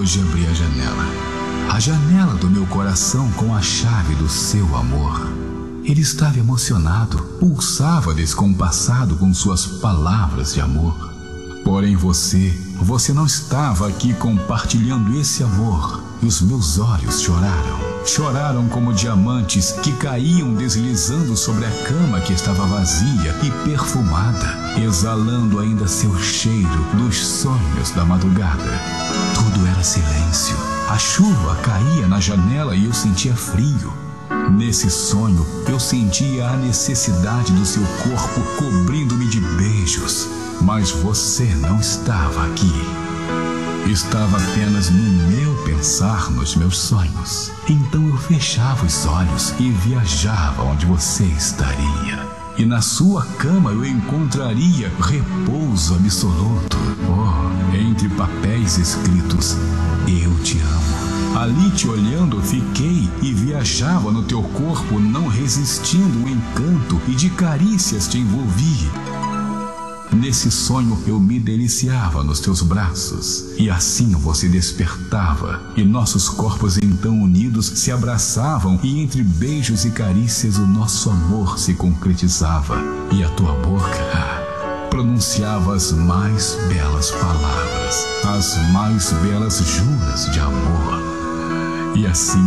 pude abrir a janela do meu coração com a chave do seu amor. Ele estava emocionado, pulsava descompassado com suas palavras de amor. Porém você não estava aqui compartilhando esse amor, e os meus olhos choraram como diamantes que caíam deslizando sobre a cama que estava vazia e perfumada, exalando ainda seu cheiro dos sonhos da madrugada. Tudo era silêncio. A chuva caía na janela e eu sentia frio. Nesse sonho, eu sentia a necessidade do seu corpo cobrindo-me de beijos. Mas você não estava aqui. Estava apenas no meu pensar, nos meus sonhos. Então eu fechava os olhos e viajava onde você estaria. E na sua cama eu encontraria repouso absoluto. Oh, entre papéis escritos, eu te amo. Ali te olhando fiquei e viajava no teu corpo, não resistindo o encanto, e de carícias te envolvi. Nesse sonho eu me deliciava nos teus braços, e assim você despertava, e nossos corpos então unidos se abraçavam, e entre beijos e carícias o nosso amor se concretizava, e a tua boca pronunciava as mais belas palavras, as mais belas juras de amor. E assim